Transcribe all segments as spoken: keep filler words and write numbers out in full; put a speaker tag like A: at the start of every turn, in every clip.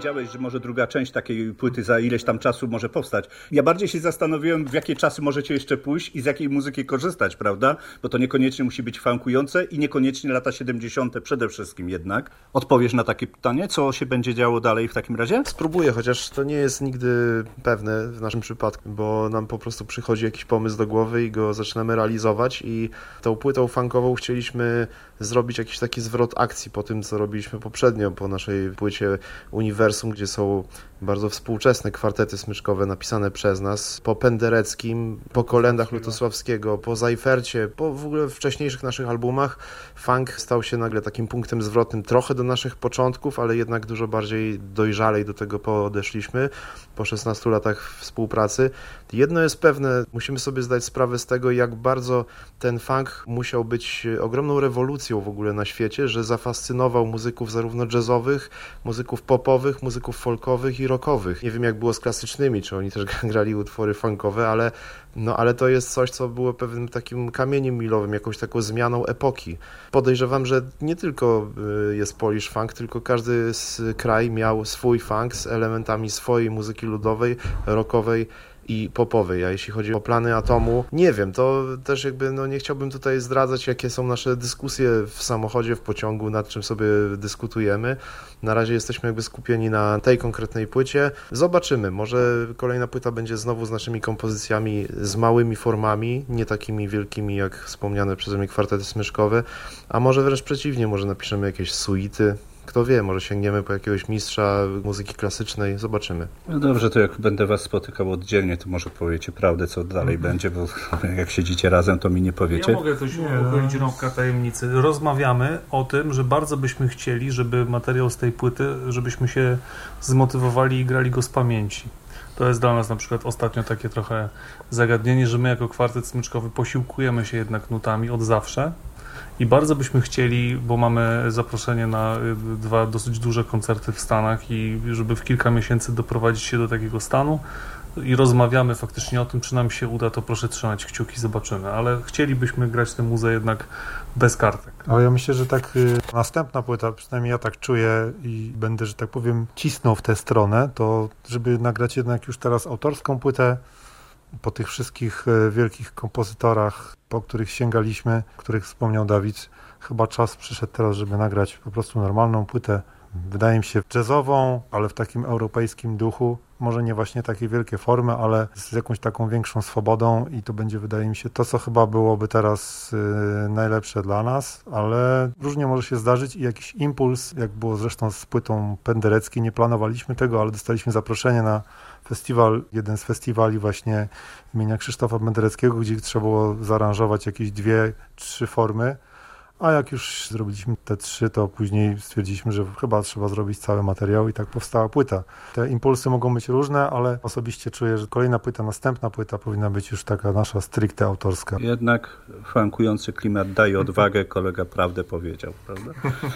A: powiedziałeś, że może druga część takiej płyty za ileś tam czasu może powstać. Ja bardziej się zastanowiłem, w jakie czasy możecie jeszcze pójść i z jakiej muzyki korzystać, prawda? Bo to niekoniecznie musi być funkujące i niekoniecznie lata siedemdziesiąte przede wszystkim jednak. Odpowiesz na takie pytanie, co się będzie działo dalej w takim razie?
B: Spróbuję, chociaż to nie jest nigdy pewne w naszym przypadku, bo nam po prostu przychodzi jakiś pomysł do głowy i go zaczynamy realizować i tą płytą funkową chcieliśmy zrobić jakiś taki zwrot akcji po tym, co robiliśmy poprzednio, po naszej płycie Uniwersum, gdzie są bardzo współczesne kwartety smyczkowe napisane przez nas, po Pendereckim, po kolendach Lutosławskiego, po Zajfercie, po w ogóle wcześniejszych naszych albumach. Funk stał się nagle takim punktem zwrotnym trochę do naszych początków, ale jednak dużo bardziej dojrzalej do tego podeszliśmy po szesnastu latach współpracy. Jedno jest pewne, musimy sobie zdać sprawę z tego, jak bardzo ten funk musiał być ogromną rewolucją w ogóle na świecie, że zafascynował muzyków zarówno jazzowych, muzyków popowych, muzyków folkowych i rockowych. Nie wiem, jak było z klasycznymi, czy oni też grali utwory funkowe, ale, no, ale to jest coś, co było pewnym takim kamieniem milowym, jakąś taką zmianą epoki. Podejrzewam, że nie tylko jest Polish funk, tylko każdy z kraj miał swój funk z elementami swojej muzyki ludowej, rockowej i popowej, a jeśli chodzi o plany Atomu, nie wiem, to też jakby no nie chciałbym tutaj zdradzać, jakie są nasze dyskusje w samochodzie, w pociągu, nad czym sobie dyskutujemy. Na razie jesteśmy jakby skupieni na tej konkretnej płycie. Zobaczymy, może kolejna płyta będzie znowu z naszymi kompozycjami, z małymi formami, nie takimi wielkimi jak wspomniane przeze mnie kwartety smyczkowe, a może wręcz przeciwnie, może napiszemy jakieś suity. Kto wie, może sięgniemy po jakiegoś mistrza muzyki klasycznej, zobaczymy.
A: No dobrze, to jak będę was spotykał oddzielnie, to może powiecie prawdę, co dalej mhm. będzie, bo jak siedzicie razem, to mi nie powiecie.
C: Ja mogę coś uchylić rąbka tajemnicy. Rozmawiamy o tym, że bardzo byśmy chcieli, żeby materiał z tej płyty, żebyśmy się zmotywowali i grali go z pamięci. To jest dla nas na przykład ostatnio takie trochę zagadnienie, że my jako kwartet smyczkowy posiłkujemy się jednak nutami od zawsze. I bardzo byśmy chcieli, bo mamy zaproszenie na dwa dosyć duże koncerty w Stanach i żeby w kilka miesięcy doprowadzić się do takiego stanu i rozmawiamy faktycznie o tym, czy nam się uda, to proszę trzymać kciuki, zobaczymy, ale chcielibyśmy grać tę muzę jednak bez kartek.
D: Ale ja myślę, że tak y, następna płyta, przynajmniej ja tak czuję i będę, że tak powiem, cisnął w tę stronę, to żeby nagrać jednak już teraz autorską płytę, po tych wszystkich wielkich kompozytorach, po których sięgaliśmy, których wspomniał Dawid, chyba czas przyszedł teraz, żeby nagrać po prostu normalną płytę, wydaje mi się jazzową, ale w takim europejskim duchu, może nie właśnie takie wielkie formy, ale z jakąś taką większą swobodą i to będzie, wydaje mi się, to, co chyba byłoby teraz y, najlepsze dla nas, ale różnie może się zdarzyć i jakiś impuls, jak było zresztą z płytą Pendereckiej, nie planowaliśmy tego, ale dostaliśmy zaproszenie na festiwal, jeden z festiwali właśnie imienia Krzysztofa Pendereckiego, gdzie trzeba było zaaranżować jakieś dwie, trzy formy, a jak już zrobiliśmy te trzy, to później stwierdziliśmy, że chyba trzeba zrobić cały materiał i tak powstała płyta. Te impulsy mogą być różne, ale osobiście czuję, że kolejna płyta, następna płyta powinna być już taka nasza stricte autorska.
A: Jednak funkujący klimat daje odwagę, kolega prawdę powiedział, prawda?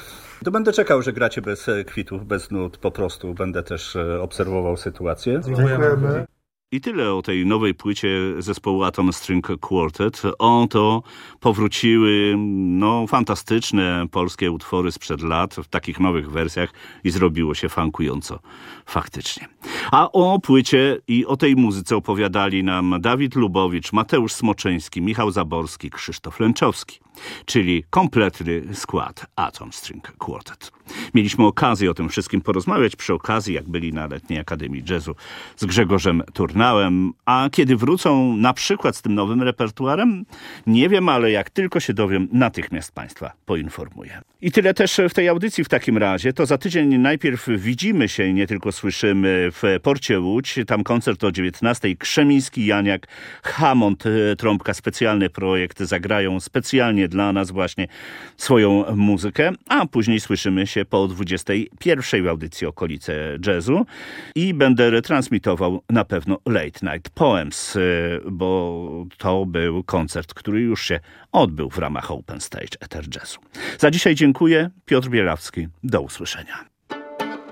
A: To będę czekał, że gracie bez kwitów, bez nut, po prostu będę też obserwował sytuację.
D: Dziękujemy.
A: I tyle o tej nowej płycie zespołu Atom String Quartet. Oto powróciły no, fantastyczne polskie utwory sprzed lat w takich nowych wersjach i zrobiło się funkująco faktycznie. A o płycie i o tej muzyce opowiadali nam Dawid Lubowicz, Mateusz Smoczyński, Michał Zaborski, Krzysztof Lęczowski, czyli kompletny skład Atom String Quartet. Mieliśmy okazję o tym wszystkim porozmawiać przy okazji, jak byli na Letniej Akademii Jazzu z Grzegorzem Turnałem. A kiedy wrócą na przykład z tym nowym repertuarem, nie wiem, ale jak tylko się dowiem, natychmiast Państwa poinformuję. I tyle też w tej audycji w takim razie. To za tydzień najpierw widzimy się i nie tylko słyszymy w Porcie Łódź. Tam koncert o dziewiętnastej. Krzemiński, Janiak, Hammond, trąbka, specjalny projekt. Zagrają specjalnie dla nas właśnie swoją muzykę. A później słyszymy się po dwudziestej pierwszej w audycji Okolice Jazzu i będę retransmitował na pewno Late Night Poems, bo to był koncert, który już się odbył w ramach Open Stage Ether Jazzu. Za dzisiaj dziękuję. Piotr Bielawski. Do usłyszenia.